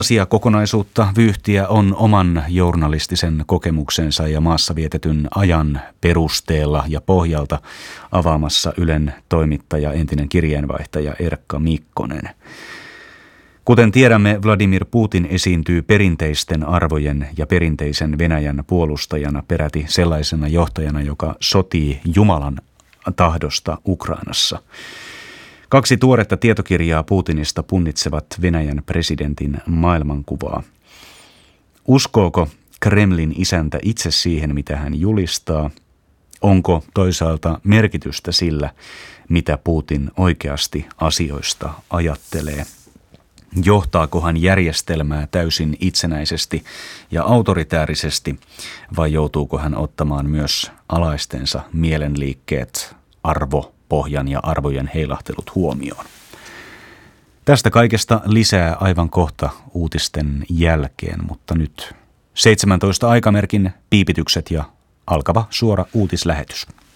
Asiakokonaisuutta vyyhtiä on oman journalistisen kokemuksensa ja maassa vietetyn ajan perusteella ja pohjalta avaamassa Ylen toimittaja, entinen kirjeenvaihtaja Erkka Mikkonen. Kuten tiedämme, Vladimir Putin esiintyy perinteisten arvojen ja perinteisen Venäjän puolustajana, peräti sellaisena johtajana, joka sotii Jumalan tahdosta Ukrainassa. 2 tuoretta tietokirjaa Putinista punnitsevat Venäjän presidentin maailmankuvaa. Uskooko Kremlin isäntä itse siihen, mitä hän julistaa? Onko toisaalta merkitystä sillä, mitä Putin oikeasti asioista ajattelee? Johtaako hän järjestelmää täysin itsenäisesti ja autoritäärisesti vai joutuuko hän ottamaan myös alaistensa mielenliikkeet, arvopohjan ja arvojen heilahtelut huomioon? Tästä kaikesta lisää aivan kohta uutisten jälkeen, mutta nyt 17 aikamerkin piipitykset ja alkava suora uutislähetys.